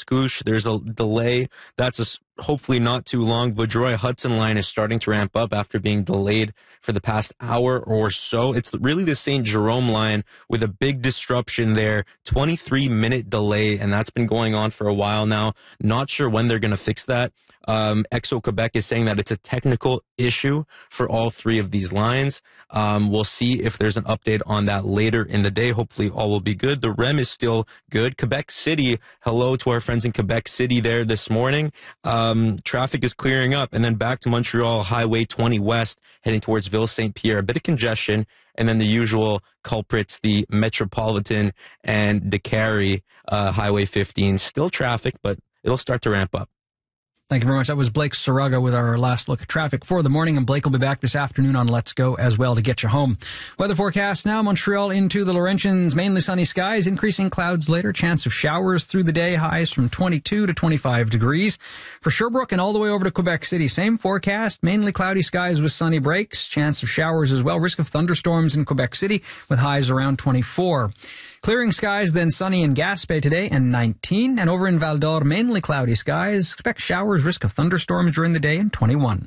Mascouche. There's a delay. That's hopefully not too long. Vaudreuil Hudson line is starting to ramp up after being delayed for the past hour or so. It's really the St. Jerome line with a big disruption there. 23-minute delay, and that's been going on for a while now. Not sure when they're going to fix that. Exo Quebec is saying that it's a technical issue for all three of these lines. We'll see if there's an update on that later in the day. Hopefully all will be good. The REM is still good. Quebec City, hello to our friends in Quebec City there this morning. Traffic is clearing up, and then back to Montreal, Highway 20 West, heading towards Ville St. Pierre. A bit of congestion, and then the usual culprits, the Metropolitan and DeCarry, Highway 15. Still traffic, but it'll start to ramp up. Thank you very much. That was Blake Saraga with our last look at traffic for the morning, and Blake will be back this afternoon on Let's Go as well to get you home. Weather forecast now, Montreal into the Laurentians, mainly sunny skies, increasing clouds later, chance of showers through the day, highs from 22 to 25 degrees. For Sherbrooke and all the way over to Quebec City, same forecast, mainly cloudy skies with sunny breaks, chance of showers as well, risk of thunderstorms in Quebec City with highs around 24. Clearing skies, then sunny in Gaspé today and 19. And over in Val d'Or, mainly cloudy skies. Expect showers, risk of thunderstorms during the day and 21.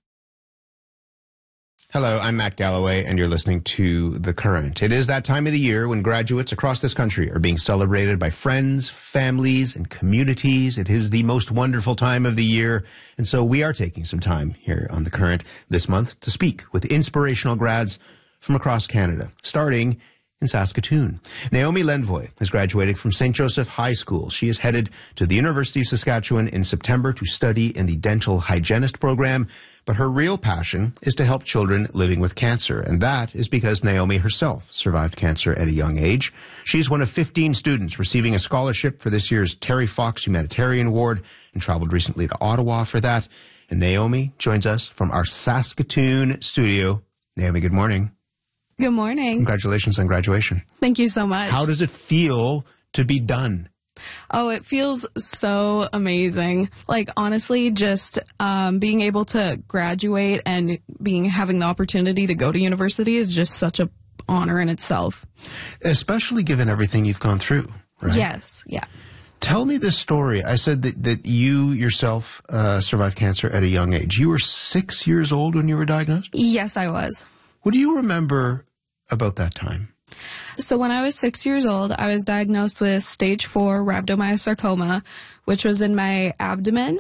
Hello, I'm Matt Galloway, and you're listening to The Current. It is that time of the year when graduates across this country are being celebrated by friends, families, and communities. It is the most wonderful time of the year, and so we are taking some time here on The Current this month to speak with inspirational grads from across Canada, starting in Saskatoon. Naomi Lenvoy has graduated from St. Joseph High School. She is headed to the University of Saskatchewan in September to study in the dental hygienist program, but her real passion is to help children living with cancer, and that is because Naomi herself survived cancer at a young age. She's one of 15 students receiving a scholarship for this year's Terry Fox Humanitarian Award and traveled recently to Ottawa for that. And Naomi joins us from our Saskatoon studio. Naomi, good morning. Good morning. Congratulations on graduation. Thank you so much. How does it feel to be done? Oh, it feels so amazing. Like, honestly, just being able to graduate and having the opportunity to go to university is just such an honor in itself. Especially given everything you've gone through, right? Yes, yeah. Tell me this story. I said that you yourself survived cancer at a young age. You were 6 years old when you were diagnosed? Yes, I was. What do you remember about that time? So when I was 6 years old, I was diagnosed with stage 4 rhabdomyosarcoma, which was in my abdomen.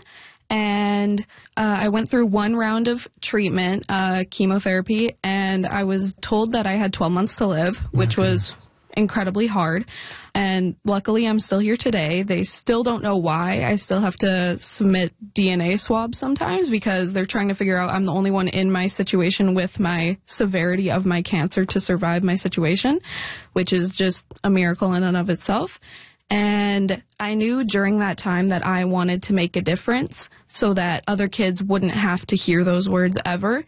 And I went through one round of treatment, chemotherapy, and I was told that I had 12 months to live, which was incredibly hard. And luckily, I'm still here today. They still don't know why. I still have to submit DNA swabs sometimes because they're trying to figure out I'm the only one in my situation with my severity of my cancer to survive my situation, which is just a miracle in and of itself. And I knew during that time that I wanted to make a difference so that other kids wouldn't have to hear those words ever.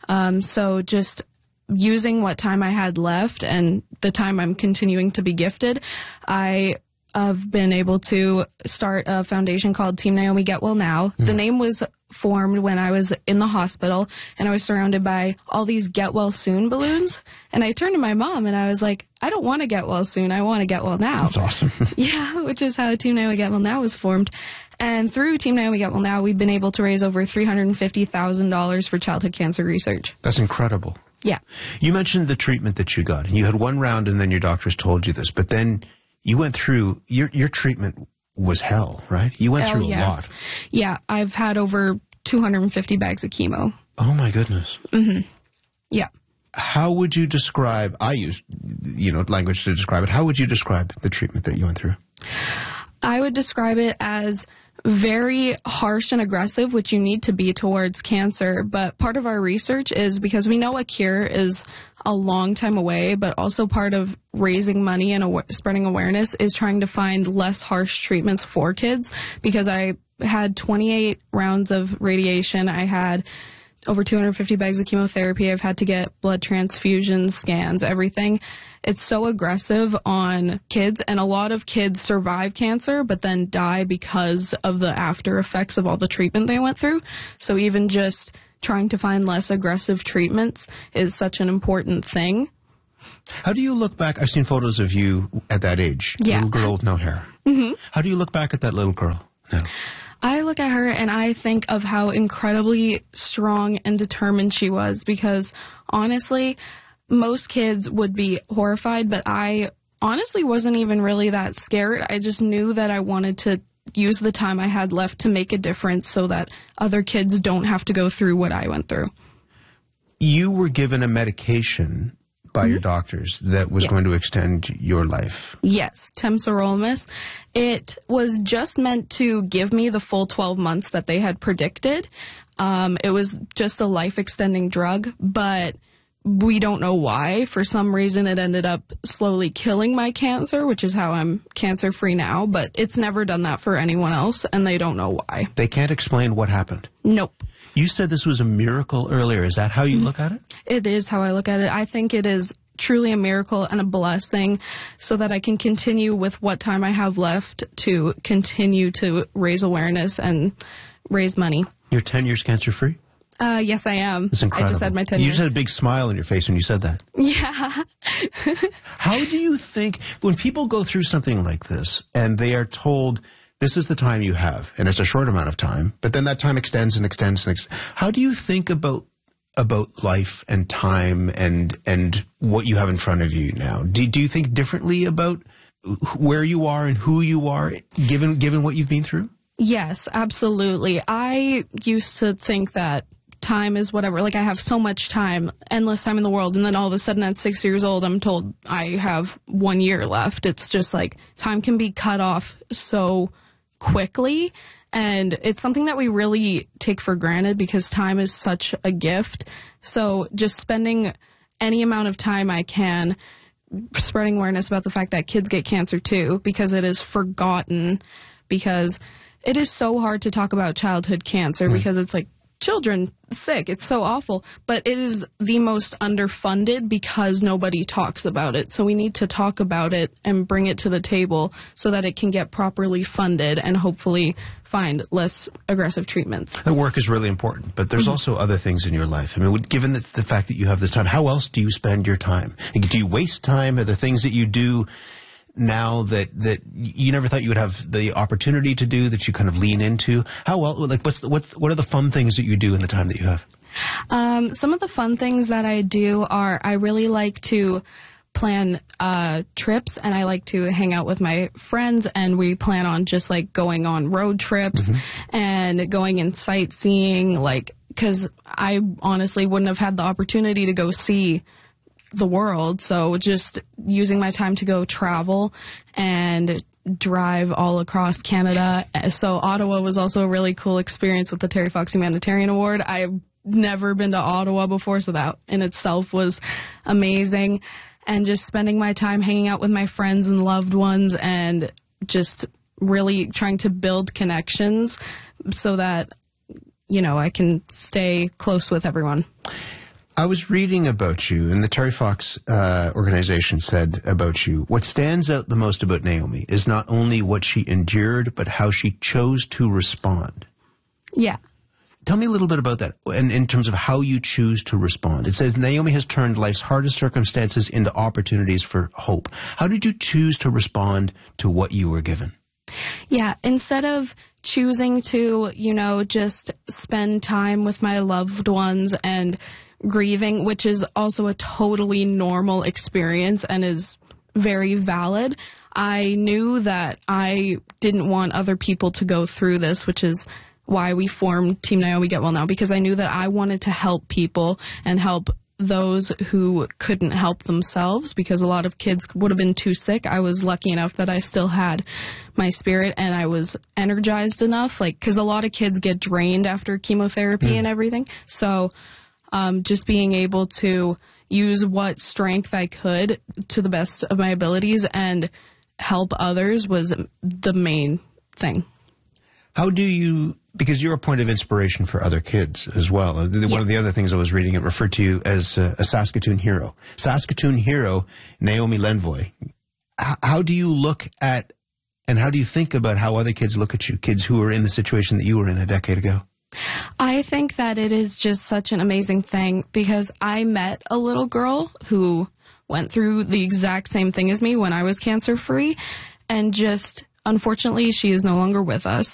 So just using what time I had left and the time I'm continuing to be gifted, I have been able to start a foundation called Team Naomi Get Well Now. The name was formed when I was in the hospital and I was surrounded by all these Get Well Soon balloons. And I turned to my mom and I was like, I don't want to get well soon. I want to get well now. That's awesome. Yeah, which is how Team Naomi Get Well Now was formed. And through Team Naomi Get Well Now, we've been able to raise over $350,000 for childhood cancer research. That's incredible. Yeah. You mentioned the treatment that you got. You had one round and then your doctors told you this, but then you went through, your treatment was hell, right? You went through a lot. Yeah, I've had over 250 bags of chemo. Oh my goodness. Mm-hmm. Yeah. How would you describe, I use, language to describe it. How would you describe the treatment that you went through? I would describe it as very harsh and aggressive, which you need to be towards cancer. But part of our research is because we know a cure is a long time away, but also part of raising money and spreading awareness is trying to find less harsh treatments for kids. Because I had 28 rounds of radiation. I had over 250 bags of chemotherapy. I've had to get blood transfusions, scans, everything. It's so aggressive on kids, and a lot of kids survive cancer but then die because of the after effects of all the treatment they went through. So even just trying to find less aggressive treatments is such an important thing. How do you look back? I've seen photos of you at that age. Yeah. Little girl with no hair. Mm-hmm. How do you look back at that little girl now? I look at her and I think of how incredibly strong and determined she was, because honestly, most kids would be horrified, but I honestly wasn't even really that scared. I just knew that I wanted to use the time I had left to make a difference so that other kids don't have to go through what I went through. You were given a medication by your doctors that was going to extend your life. Yes, temsirolimus. It was just meant to give me the full 12 months that they had predicted. It was just a life-extending drug, but we don't know why. For some reason, it ended up slowly killing my cancer, which is how I'm cancer-free now, but it's never done that for anyone else, and they don't know why. They can't explain what happened. Nope. You said this was a miracle earlier. Is that how you look at it? It is how I look at it. I think it is truly a miracle and a blessing so that I can continue with what time I have left to continue to raise awareness and raise money. You're 10 years cancer-free? Yes, I am. It's incredible. I just had my 10 You years. just had a big smile on your face when you said that. Yeah. How do you think, when people go through something like this and they are told this is the time you have, and it's a short amount of time, but then that time extends and extends and extends, how do you think about life and time and what you have in front of you now? Do you think differently about where you are and who you are, given what you've been through? Yes, absolutely. I used to think that time is whatever. Like, I have so much time, endless time in the world, and then all of a sudden at 6 years old, I'm told I have 1 year left. It's just like time can be cut off so quickly, and it's something that we really take for granted because time is such a gift. So just spending any amount of time I can spreading awareness about the fact that kids get cancer too, because it is forgotten, because it is so hard to talk about childhood cancer because it's like children sick. It's so awful, but it is the most underfunded because nobody talks about it. So we need to talk about it and bring it to the table so that it can get properly funded and hopefully find less aggressive treatments. The work is really important, but there's also other things in your life. I mean, given the fact that you have this time, how else do you spend your time? Do you waste time? Are there things that you do now that you never thought you would have the opportunity to do, that you kind of lean into? How well, like, what are the fun things that you do in the time that you have? Some of the fun things that I do are, I really like to plan trips, and I like to hang out with my friends, and we plan on just like going on road trips and going and sightseeing, like, because I honestly wouldn't have had the opportunity to go see the world. So just using my time to go travel and drive all across Canada. So Ottawa was also a really cool experience with the Terry Fox Humanitarian Award. I've never been to Ottawa before, so that in itself was amazing. And just spending my time hanging out with my friends and loved ones and just really trying to build connections so that, you know, I can stay close with everyone. I was reading about you, and the Terry Fox organization said about you, what stands out the most about Naomi is not only what she endured, but how she chose to respond. Yeah. Tell me a little bit about that, and in terms of how you choose to respond. It says Naomi has turned life's hardest circumstances into opportunities for hope. How did you choose to respond to what you were given? Yeah, instead of choosing to, you know, just spend time with my loved ones and grieving, which is also a totally normal experience and is very valid, I knew that I didn't want other people to go through this, which is why we formed Team Naomi Get Well Now, because I knew that I wanted to help people and help those who couldn't help themselves, because a lot of kids would have been too sick. I was lucky enough that I still had my spirit and I was energized enough, like, because a lot of kids get drained after chemotherapy and everything. So just being able to use what strength I could to the best of my abilities and help others was the main thing. How do you, because you're a point of inspiration for other kids as well. One of the other things I was reading, it referred to you as a Saskatoon hero. Saskatoon hero, Naomi Lenvoy. How do you look at, and how do you think about how other kids look at you, kids who are in the situation that you were in a decade ago? I think that it is just such an amazing thing, because I met a little girl who went through the exact same thing as me when I was cancer-free, and just Unfortunately, she is no longer with us.